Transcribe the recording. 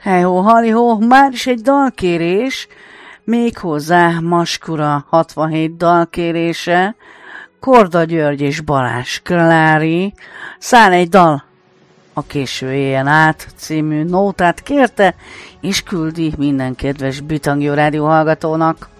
Hejhó, halihó, már is egy dalkérés, méghozzá Maskura 67 dalkérése, Korda György és Balázs Klári, Szán egy dal a késő éjjel át című nótát kérte, és küldi minden kedves Bitangió rádió hallgatónak.